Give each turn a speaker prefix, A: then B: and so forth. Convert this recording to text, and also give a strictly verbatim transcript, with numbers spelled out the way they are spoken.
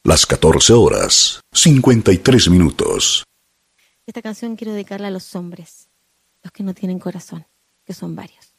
A: Las catorce horas, cincuenta y tres minutos.
B: Esta canción quiero dedicarla a los hombres, los que no tienen corazón, que son varios.